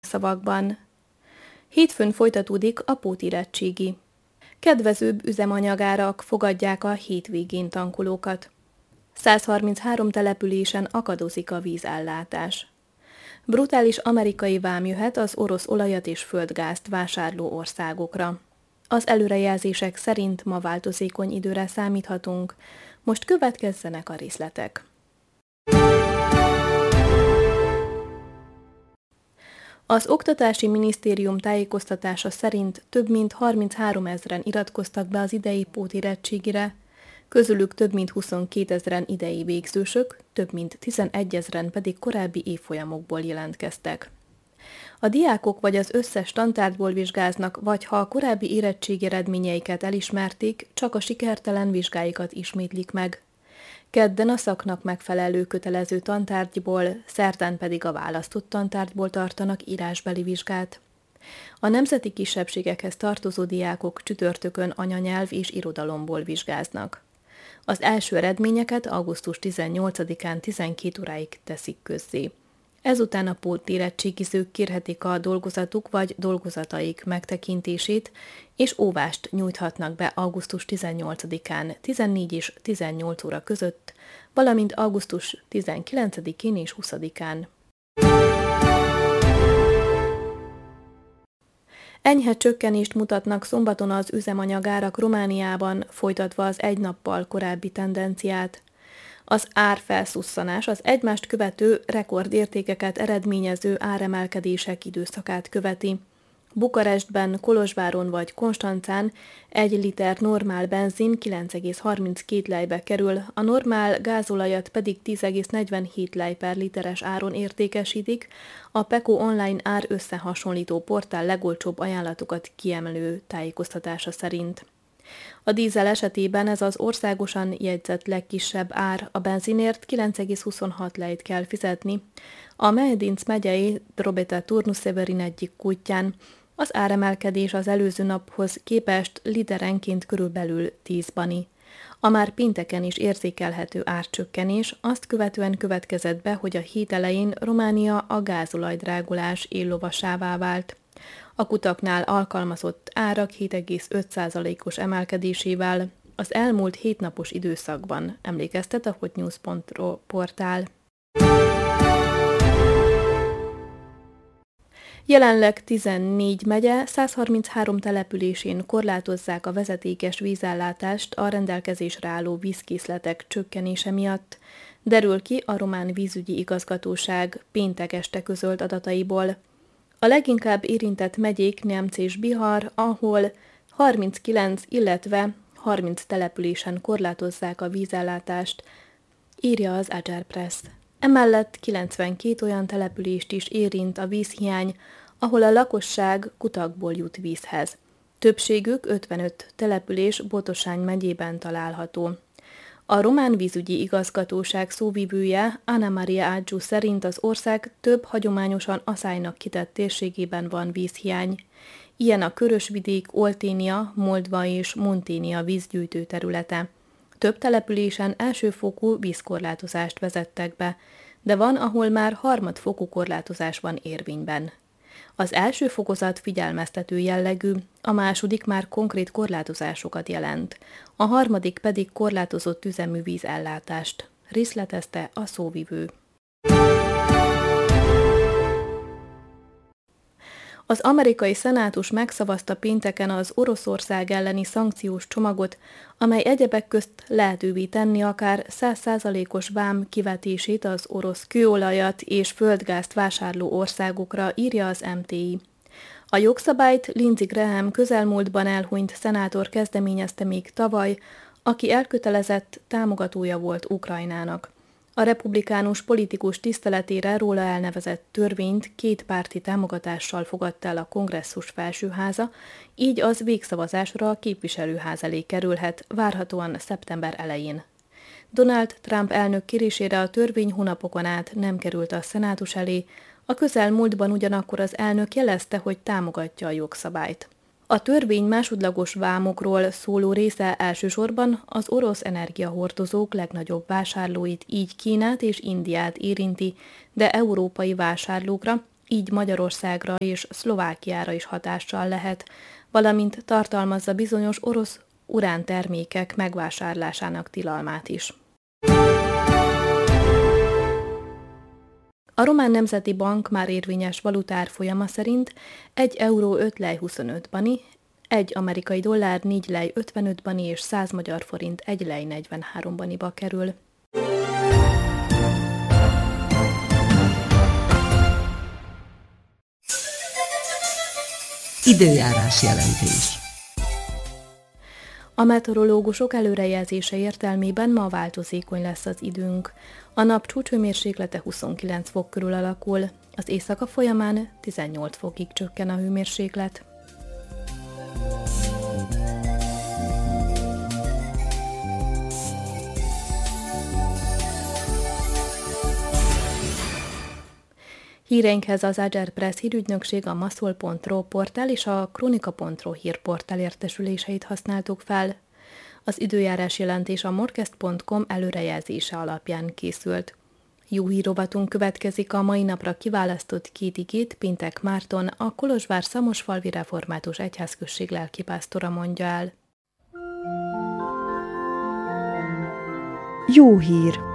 szavakban. Hétfőn folytatódik a pótérettségi. Kedvezőbb üzemanyagárak fogadják a hétvégén tankolókat. 133 településen akadozik a vízellátás. Brutális amerikai vám jöhet az orosz olajat és földgázt vásárló országokra. Az előrejelzések szerint ma változékony időre számíthatunk. Most következzenek a részletek. Az Oktatási Minisztérium tájékoztatása szerint több mint 33 000-en iratkoztak be az idei pótérettségire, közülük több mint 22 000-en idei végzősök, több mint 11 000-en pedig korábbi évfolyamokból jelentkeztek. A diákok vagy az összes tantárgyból vizsgáznak, vagy ha a korábbi érettségi eredményeiket elismerték, csak a sikertelen vizsgáikat ismétlik meg. Kedden a szaknak megfelelő kötelező tantárgyból, szerdán pedig a választott tantárgyból tartanak írásbeli vizsgát. A nemzeti kisebbségekhez tartozó diákok csütörtökön anyanyelv és irodalomból vizsgáznak. Az első eredményeket augusztus 18-án 12 óráig teszik közzé. Ezután a pótérettségizők kérhetik a dolgozatuk vagy dolgozataik megtekintését, és óvást nyújthatnak be augusztus 18-án 14 és 18 óra között, valamint augusztus 19-én és 20-án. Enyhe csökkenést mutatnak szombaton az üzemanyagárak Romániában, folytatva az egy nappal korábbi tendenciát. Az árfelszusszanás az egymást követő rekordértékeket eredményező áremelkedések időszakát követi. Bukarestben, Kolozsváron vagy Konstancán 1 liter normál benzin 9,32 lejbe kerül, a normál gázolajat pedig 10,47 lej per literes áron értékesítik, a Peko online ár összehasonlító portál legolcsóbb ajánlatokat kiemelő tájékoztatása szerint. A dízel esetében ez az országosan jegyzett legkisebb ár, a benzinért 9,26 lejt kell fizetni. A Mehedinc megyei Drobeta-Turnu-Severin egyik kútján az áremelkedés az előző naphoz képest literenként körülbelül 10 bani. A már pénteken is érzékelhető árcsökkenés azt követően következett be, hogy a hét elején Románia a gázolajdrágulás éllovasává vált. A kutaknál alkalmazott árak 7,5%-os emelkedésével az elmúlt 7 napos időszakban, emlékeztet a hotnews.ro portál. Jelenleg 14 megye, 133 településén korlátozzák a vezetékes vízellátást a rendelkezésre álló vízkészletek csökkenése miatt, derül ki a román vízügyi igazgatóság péntek este közölt adataiból. A leginkább érintett megyék Nemc és Bihar, ahol 39, illetve 30 településen korlátozzák a vízellátást, írja az Agerpress. Emellett 92 olyan települést is érint a vízhiány, ahol a lakosság kutakból jut vízhez. Többségük 55 település Botosány megyében található. A román vízügyi igazgatóság szóvivője Anna Maria Ágyú szerint az ország több hagyományosan aszálynak kitett térségében van vízhiány. Ilyen a Körösvidék, Olténia, Moldva és Monténia vízgyűjtő területe. Több településen elsőfokú vízkorlátozást vezettek be, de van, ahol már harmadfokú korlátozás van érvényben. Az első fokozat figyelmeztető jellegű, a második már konkrét korlátozásokat jelent, a harmadik pedig korlátozott üzemű vízellátást, részletezte a szóvivő. Az amerikai szenátus megszavazta pénteken az Oroszország elleni szankciós csomagot, amely egyebek közt lehetővé tenni akár 100%-os vám kivetését az orosz kőolajat és földgázt vásárló országokra, írja az MTI. A jogszabályt Lindsey Graham közelmúltban elhunyt szenátor kezdeményezte még tavaly, aki elkötelezett támogatója volt Ukrajnának. A republikánus politikus tiszteletére róla elnevezett törvényt kétpárti támogatással fogadta el a kongresszus felsőháza, így az végszavazásra a képviselőház elé kerülhet, várhatóan szeptember elején. Donald Trump elnök kérésére a törvény hónapokon át nem került a szenátus elé, a közelmúltban ugyanakkor az elnök jelezte, hogy támogatja a jogszabályt. A törvény másodlagos vámokról szóló része elsősorban az orosz energiahordozók legnagyobb vásárlóit, így Kínát és Indiát érinti, de európai vásárlókra, így Magyarországra és Szlovákiára is hatással lehet, valamint tartalmazza bizonyos orosz urántermékek megvásárlásának tilalmát is. A Román Nemzeti Bank már érvényes valutárfolyama szerint 1 euró 5 lej 25 bani, 1 amerikai dollár 4 lej 55 bani és 100 magyar forint 1 lej 43 baniba kerül. Időjárás jelentés. A meteorológusok előrejelzése értelmében ma változékony lesz az időnk. A nap csúcshőmérséklete 29 fok körül alakul, az éjszaka folyamán 18 fokig csökken a hőmérséklet. Híreinkhez az Ager Press hírügynökség, a maszol.ro portál és a kronika.ro hírportál értesüléseit használtuk fel. Az időjárás jelentés a morkest.com előrejelzése alapján készült. Jó hírovatunk következik a mai napra kiválasztott két igét Pintek Márton, a Kolozsvár Szamosfalvi Református Egyházközség lelkipásztora mondja el. Jó hír!